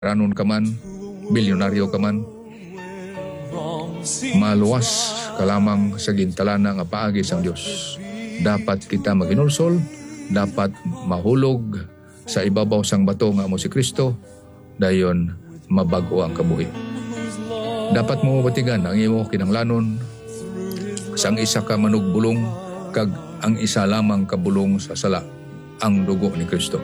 ranon ka man, bilyonaryo ka man, maluwas ka lamang sa gintalana nga paagi sang Dios. Dapat kita maghinulsol, dapat mahulog sa ibabaw sang bato nga amo si Kristo, dayon mabago ang kabuhi. Dapat mo batigan ang imo kinahanglanon sang isa ka manugbulong kag ang isa lamang kabulong sa sala, ang dugo ni Kristo.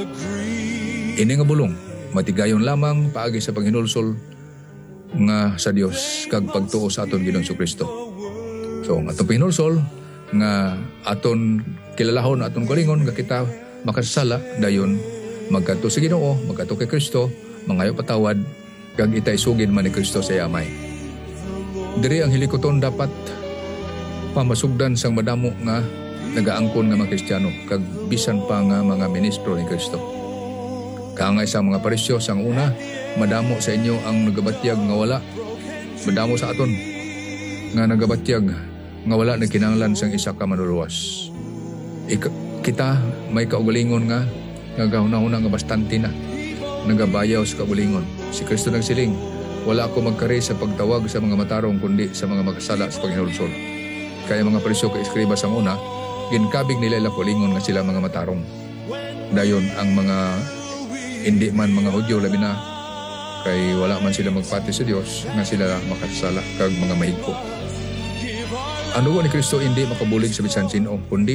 Ini nga bulong matigayon lamang paagi sa paghinulsol nga sa Dios kag pagtuo sa aton Ginoong Kristo. So atong pinulsol nga aton kilalahon, aton galingon nga kita makasala, dayon magkadto sa Ginoo, magkadto kay Kristo, mangayo patawad kag itay sugid man ni Kristo sa amay. Diri ang hilikoton dapat pamasugdan sang madamo nga nagaangkon nga mga Kristiyano kag bisan pa nga mga ministro ni Kristo. Kaangay sa mga parisyo sang una, madamo sa inyo ang nagabatyag nga wala. Madamo sa aton nga nagabatyag nga wala na kinahanglan sang isa ka manluluwas. Kita may kaugalingon nga nagahuna-huna nga bastante na nagabayaw sa kaugalingon. Si Kristo nagsiling, wala ako magkari sa pagtawag sa mga matarong kundi sa mga magkasala sa paghinulsol. Kaya mga parisyo ka eskriba sang una, ginkabig nila ila kulingon nga sila mga matarong. Dayon ang mga hindi man mga Hudyo labi na kay wala man sila magpati sa Dios nga sila makasala kag mga mahigko. Ang dugo ni Kristo hindi makabulig sa bisan sino kundi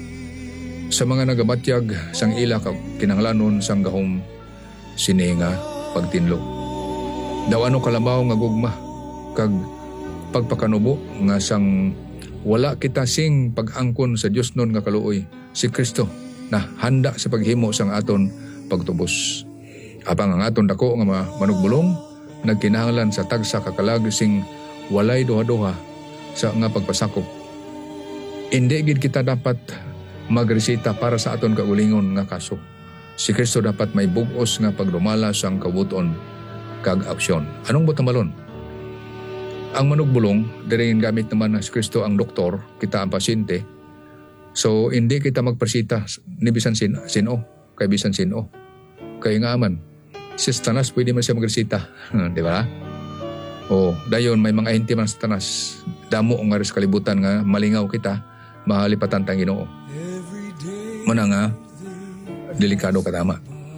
sa mga nagabatyag sang ila kag kinahanglanon sang gahom sini nga pagtinlo. Daw ano kalabaw nga gugma kag pagpakanubo nga sang wala kita sing pag-angkon sa Dios nun nga kaluoy, si Kristo na handa sa paghimo sang aton pagtubos. Apang ang aton dako nga manugbulong nagkinahanglan sa tagsa kakalag sing walay duha-duha sa nga pagpasakop. Indi gid kita dapat magresita para sa aton kaulingon nga kaso. Si Kristo dapat may bug-os nga pagdumala sang kabuton kag aksyon. Anong butamalon? Ang manugbulong, diring gamit naman ng Kristo ang doktor, kita ang pasyente. So, hindi kita magpresita ni bisan sino, kay bisan sino. Kaya nga man, si Satanas pwede man siya magresita. Di ba? O, dayon may mga ahente man sa Satanas. Damo nga rin sa kalibutan nga malingaw kita, mahalipatan tang Ginoo. Muna nga, delikado katama.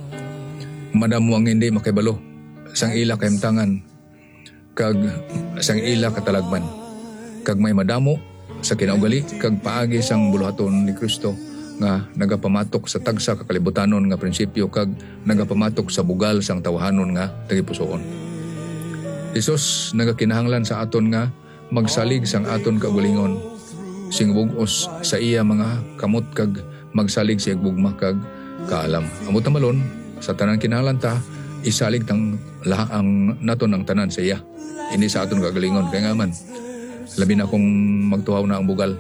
Madamo ang hindi makibalo. Sang ila kayamtangan, kag sang ila katalagman, kag may madamo sa kinaugali kag paagi sang buluhaton ni Kristo nga nagapamatok sa tagsa kakalibutanon nga prinsipyo kag nagapamatok sa bugal sang tawahanon nga tagipusoon. Jesus nagakinahanglan sa aton nga magsalig sang aton kaugalingon sing bug-os sa iya mga kamot kag magsalig sa bugma kag kaalam. Amot malon sa tanan kinahanglan ta isalig tang laang naton ang tanan sa iya. Hindi sa aton kagalingon. Kaya nga man, labi na kung magtuhaw na ang bugal.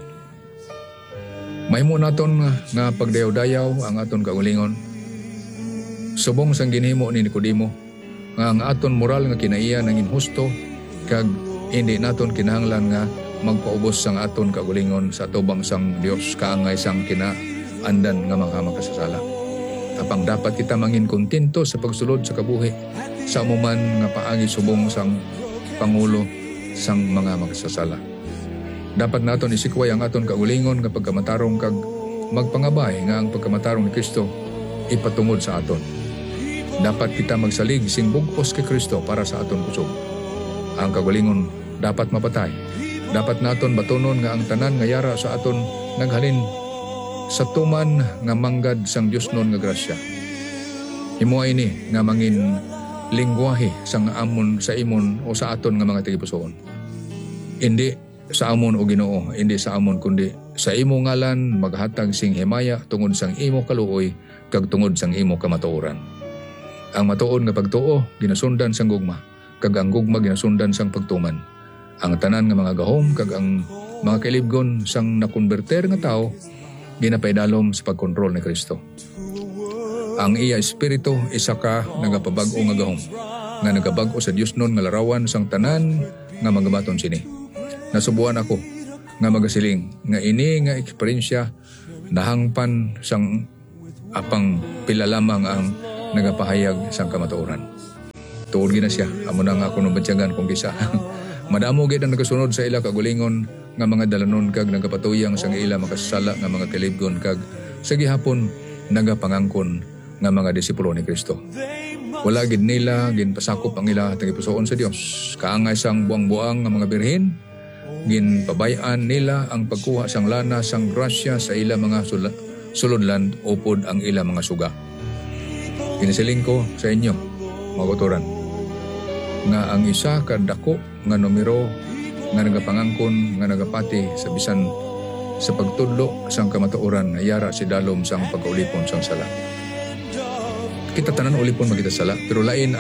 Mahimo naton nga pagdayaw-dayaw ang aton kagalingon. Subong sang ginhimo ni Nicodemo, nga ang aton moral nga kinaiya nangin husto, kag hindi naton kinahanglan nga magpaubos sang aton kagalingon sa tubang sang Dios kaangay sang kinaandan nga mga makasasala. Tapang dapat kita mangin kontento sa pagsulod sa kabuhi sa amuman nga paagi subong sang Pangulo sang mga magsasala. Dapat naton isikway ang aton kaulingon nga pagkamatarong kag magpangabay nga ang pagkamatarong ni Kristo ipatungod sa aton. Dapat kita magsalig sing bug-os kay Kristo para sa aton kusog. Ang kaulingon dapat mapatay. Dapat naton batonon nga ang tanan nga yara sa aton naghalin sa tuman nga manggad sang Dios non nga grasya. Himuay ni nga mangin lingwahe sang amon sa imon o sa aton nga mga tagipusoon. Hindi sa amon o Ginoo, hindi sa amon kundi sa imo ngalan maghatag sing himaya tungod sang imo kaluoy kag tungod sang imo kamatuoran. Ang matuon nga pagtuo ginasundan sang gugma, kag ang gugma ginasundan sang pagtuman. Ang tanan nga mga gahom kag ang mga kailibgon sang nakonberter nga tao ginapaydalom sa pagkontrol ni Kristo. Ang iya espiritu isa ka nagapabag-o nga gahom nga nagabag-o sa Dios nun nga larawan sang tanan nga magabaton sini. Nasubuan ako nga magasiling nga ini nga eksperyensya nahangpan sang apang pila lamang ang nagapahayag sang kamatuoran. tuod gina siya. Amo na nga ako nung bantyagan kung kisa. Madamo gid ang nagasunod sa ila kagulingon nga mga dalanon kag nagapatuyang sa ila makasala nga mga kalibgon kag sa gihapon nagapangangkon nga mga disipulo ni Kristo. Wala gid nila ginpasakop ang ila tagipusoon sa Dios. Kaangay sang buang-buang nga mga birhen, ginpabayan nila ang pagkuha sang lana sang grasya sa ila mga sulodland upod ang ila mga suga. Kinisiling ko sa inyo, mga kauturan, nga ang isa kadako nga numero nga nagapangangkon nga nagapati sa bisan sa pagtudlo sang kamatuoran yara si dalom sang pagkaulipon sang sala. Kita tanan ulipon magita sala pero lain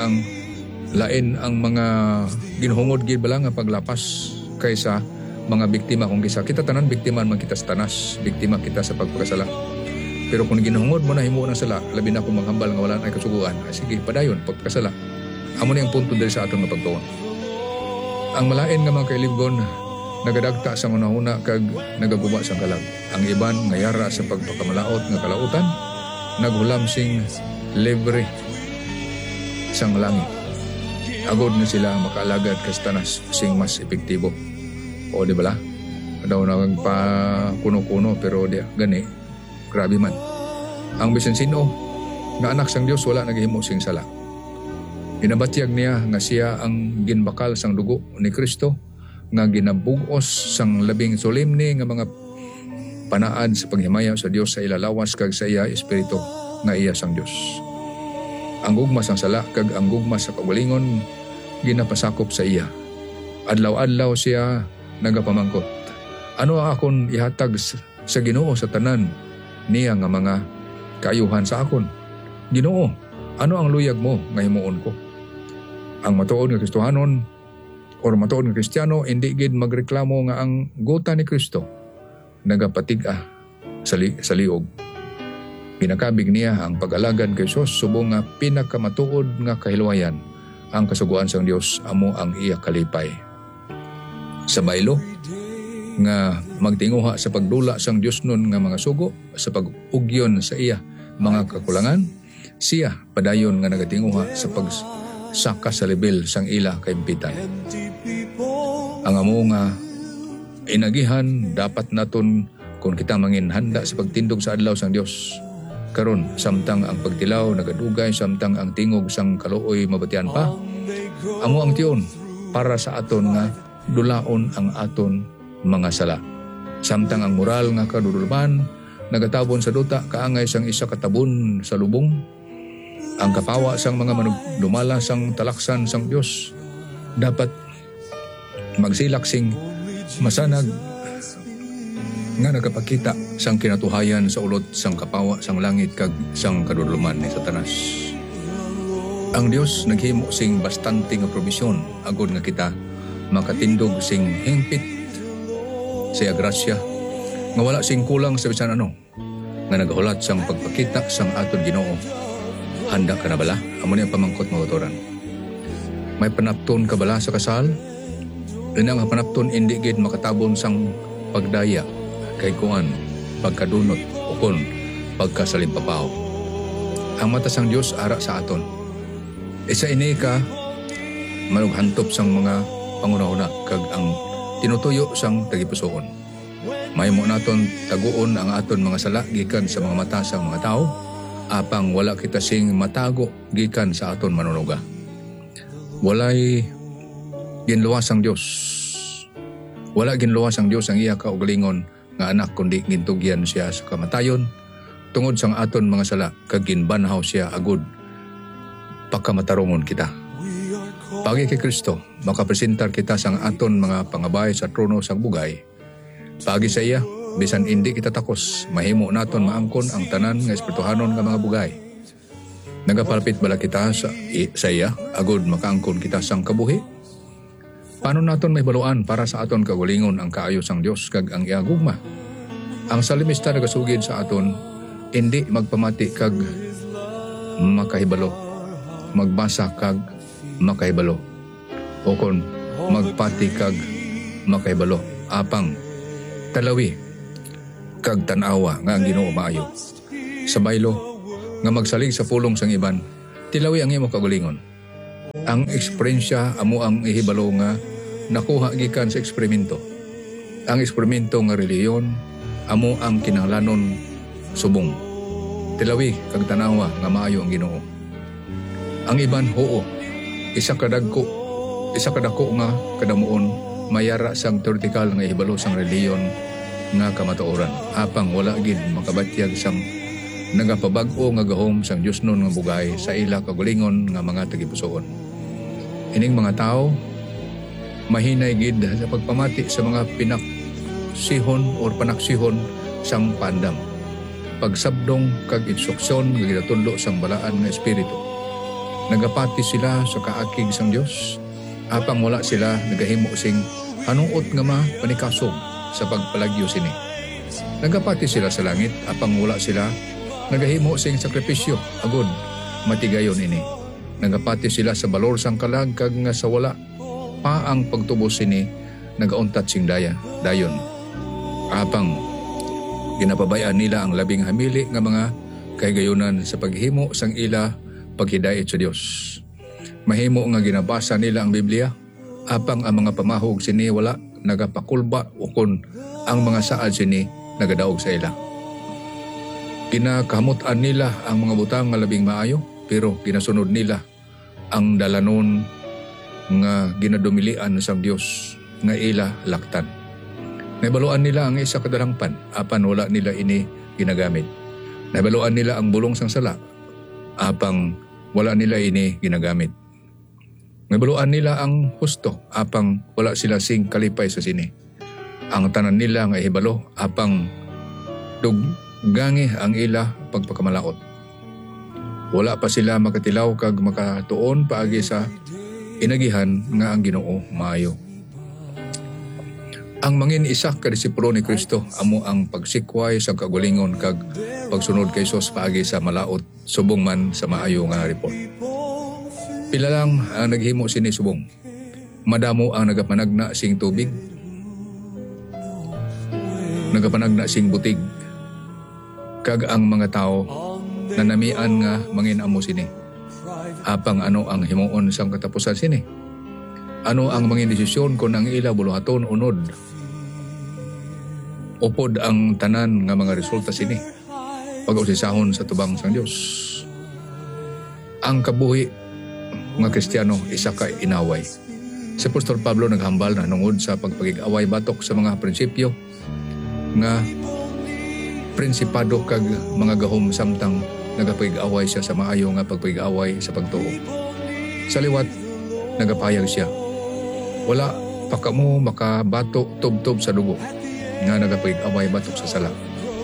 ang mga ginhungod gid bala nga paglapas kaysa mga biktima kung kisa. Kita tanan biktima man kita sa tanas, biktima kita sa pagpakasala. Pero kung ginhungod mo na himo ng sala, labi na kung maghambal nga wala ay kasuguan, ay sige padayon pagpakasala. Amo na ang punto diri sa aton nga pagtuon. Ang malain nga mga kailibgon nagadagta sa una-una kag nagaguba sa kalag. Ang iban nga yara sa pagpakamalaot nga kalautan naghulam sing libre sang langit. Agod na sila makaalagad kas tanas sing mas epektibo. O di bala? Daw nagpa kuno-kuno pero di gani. Grabe man. Ang bisan sino nga anak sang Dios wala naghimo sing sala. Inabatyag niya nga siya ang ginbakal sang dugo ni Kristo nga ginabugos sang labing solemne nga mga panaad sa paghimaya sa Dios sa ilalawas kag sa iya espiritu nga iya sang Dios. Ang gugma sang sala kag ang gugma sa kagalingon ginapasakop sa iya. Adlaw-adlaw siya nagapamangkot. Ano ang akon ihatag sa Ginoo sa tanan niya nga mga kaayuhan sa akon? Ginoo, ano ang luyag mo nga himuon ko? Ang matuod nga Kristohanon or matuod nga Kristiyano hindi gid magreklamo nga ang guta ni Kristo nagapatig-a sa liog. Pinakabig niya ang pag-alagad kay Sos subong nga pinakamatuod nga kahilwayan ang kasuguan sang Dios amo ang iya kalipay. Sa baylo nga magtinguha sa pagdula sang Dios nun nga mga sugo sa pag-ugyon sa iya mga kakulangan, siya padayon nga nagatinguha sa pagsaka sa level sang ila kaimpitan. Ang amo nga inagihan dapat naton kung kita manginhanda sa pagtindog sa adlaw sang Dios. Karon samtang ang pagtilaw nagadugay, samtang ang tingog sang kaluoy mabatian pa, amo ang tiyon para sa aton nga dulaon ang aton mga sala. Samtang ang moral nga kadudulban nagatabon sa duta kaangay sang isa katabon sa lubong, ang kapawa sang mga manugdumala sang talaksan sang Dios dapat magsilak sing masanag nga nagapakita sang kinatuhayan sa ulot sang kapawa sang langit kag sang kaduduluman ni Satanas. Ang Dios naghimo sing bastante nga probisyon agod nga kita makatindog sing hingpit sa grasya nga wala sing kulang sa bisan ano nga nagahulat sang pagpakita sang aton Ginoo. Handa ka na bala? Amo ni ang pamangkot mga kauturan. May panapton ka bala sa kasal? Ina nga panapton indi gid makatabon sang pagdaya kay kuan pagkadunot o kon pagkasalimpapaw. Ang mata sang Dios ara sa aton. Isa ini ka manughantop sang mga pangunahuna kag ang tinutuyo sang tagipusoon. Mahimo naton taguon ang aton mga sala gikan sa mga mata sang mga tao apang wala kita sing matago gikan sa aton manunuga. Walay ginluwas ang Dios. Wala ginluwas ang Dios ang iya kaugalingon nga anak kundi gintugyan siya sa kamatayon tungod sang aton mga sala kag ginbanhaw siya agud pagkamatarongon kita. Pagi kay Kristo makapresentar kita sang aton mga pangabay sa trono sang bugay. Pagi sa iya bisan indi kita takos mahimo naton maangkon ang tanan nga espirituhanon nga mga bugay. Nagapalpit bala kita sa iya agud makaangkon kita sang kabuhi. Paano naton may baluan para sa aton kagulingon ang kaayo sang Dios kag ang iya gugma? Ang salimista nagasugid sa aton indi magpamati kag makahibalo, magbasa kag makahibalo, o kon magpati kag makahibalo, apang talawi kag tanawa nga ang Ginoo maayo. Sa baylo nga magsalig sa pulong sang iban, tilawi ang imo kagulingon. Ang eksperyensya amo ang ihibalo nga nakuha gikan sa eksperimento. Ang eksperimento nga reliyon amo ang kinahanglanon subong. Tilawi kag tanawa nga maayo ang Ginoo. Ang iban oo, isa kadako nga kadamuon mayara sang teoretikal nga ihibalo sang reliyon nga kamatuoran. Apang wala gid makabatyag sang nagapabag-o nga gahom sang Dios nun nga bugay sa ila kagalingon nga mga tagipusoon. Ining mga tao mahinay gid sa pagpamati sa mga pinaksihon or panaksihon sang pandam. Pagsabdong kag instruksyon nga ginatudlo sang balaan nga espiritu. Nagapati sila sa kaakig sang Dios. Apang wala sila nagahimo sing hanuot nga mapanikasog sa pagpalagyo sini. Nagapati sila sa langit apang wala sila nagahimo sing sakripisyo agud matigayon ini. Nagapati sila sa balor sang kalag kag nga sa wala pa ang pagtubos sini nagauntat sing dayon. Apang ginapabayaan nila ang labing hamili nga mga kahigayunan sa paghimo sang ila paghidait sa Dios. Mahimo nga ginabasa nila ang Biblia apang ang mga pamahog sini wala nagapakulba o kun ang mga saad sini nagadaog sa ila. Kinakamutan nila ang mga butang nga labing maayo pero ginasunod nila ang dalanon nga ginadumilian sang Dios nga ila laktan. Nabaluan nila ang isa kadalangpan apan wala nila ini ginagamit. Nabaluan nila ang bulong sang sala apang wala nila ini ginagamit. Nabaluan nila ang husto apang wala sila sing kalipay sa sini. Ang tanan nila nga ihibalo apang duggangi ang ila pagpakamalaot. Wala pa sila makatilaw kag makatuon paagi sa inagihan nga ang Ginoo maayo. Ang mangin isa ka disipulo ni Kristo amo ang pagsikway sa kagulingon kag pagsunod kay Sus paagi sa malaot subong man sa maayo nga report. Pila lang ang naghimo sini subong. Madamo ang nagapanagna sing tubig. Nagapanagna sing butig. Kag ang mga tao nanamian nga mangin amo sini. Apang ano ang himuon sang katapusan sini? Ano ang mangin desisyon kung ang ila buluhaton unod? Upod ang tanan nga mga resulta sini. Pag-usisahon sa tubang sang Dios. Ang kabuhi mga Kristiyano isa ka inaway. Si Apostol Pablo naghambal na nungod sa pagpagig-away batok sa mga prinsipyo nga prinsipado kag mga gahom samtang nagapagig-away siya sa maayo nga pagpagig-away sa pagtuo. Sa liwat nagapayag siya. Wala pa kamo makabato tub-tub sa dugo nga nagapagig-away batok sa sala.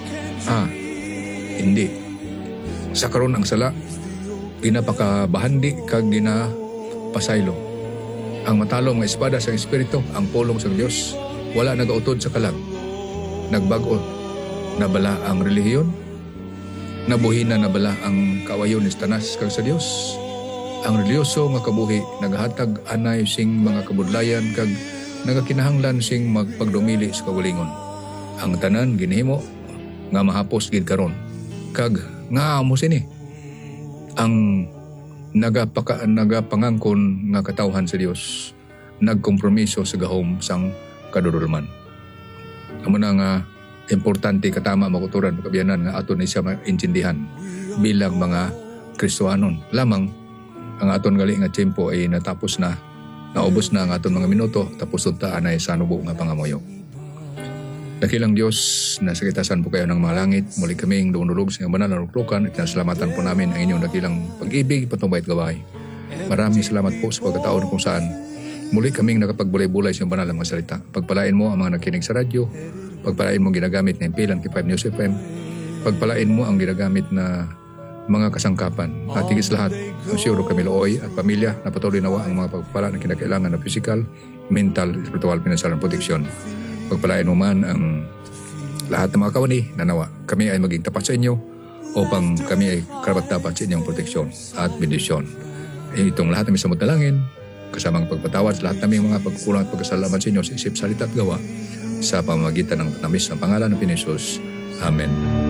Hindi. Sa karon ang sala ginapakabahandi kag ginapasaylo. Ang matalom nga espada sa espiritu, ang pulong sa Dios, wala nagautod sa kalag. Nagbago nabala ang relihiyon, nabuhi na nabala ang kawayon ni tanas kag sa Dios. Ang reliyoso nga kabuhi naghatag anay sing mga kabudlayan kag nagakinahanglan sing magpagdumili sa kagulingon. Ang tanan ginhimo nga mahapos gid karon. Kag nga amo sini ang nagapangangkon nga katawhan sa Dios, nagkompromiso sa gahom sang kadudulman. Amo na nga importante katama makuturan pagkabiyanan nga aton ni siya maintindihan bilang mga Kristohanon. Lamang ang aton gali nga tiyempo ay natapos na, naubos na ang aton mga minuto, tapos unta anay sa nubo nga pangamoyo. Dakilang Diyos, nasa kitasan po kayo ng mga langit. Muli kaming doonulog sa banal na ruklukan at nasalamatan po namin ang inyong dakilang pag-ibig, patumbay at gabay. Maraming salamat po sa pagkataon kung saan muli kaming nakapagbulay-bulay sa banal ng mga salita. Pagpalain mo ang mga nakinig sa radyo, pagpalain mo ang ginagamit na impilan kay 5 News FM, pagpalain mo ang ginagamit na mga kasangkapan. At higit lahat, ang siyuro kami looy at pamilya na patuloy nawa ang mga pagpala na kinakailangan na physical, mental, spiritual, financial, and protection. Pagpalain mo man ang lahat ng mga kawani na nawa kami ay maging tapat sa inyo upang kami ay karapat-dapat sa inyong proteksyon at bendisyon. Itong lahat ng samot na langin, kasamang pagpatawad sa lahat ng mga pagkukulang at pagkasalamat sa inyo sa isip, salita at gawa sa pamamagitan ng tamis ng pangalan ng Pinisus. Amen.